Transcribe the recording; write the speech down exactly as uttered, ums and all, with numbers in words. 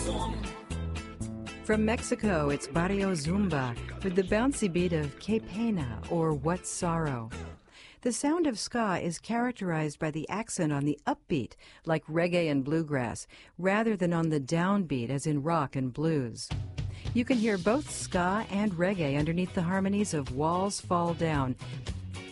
From Mexico, it's Barrio Zumba with the bouncy beat of Que Pena, or What Sorrow. The sound of ska is characterized by the accent on the upbeat, like reggae and bluegrass, rather than on the downbeat, as in rock and blues. You can hear both ska and reggae underneath the harmonies of Walls Fall Down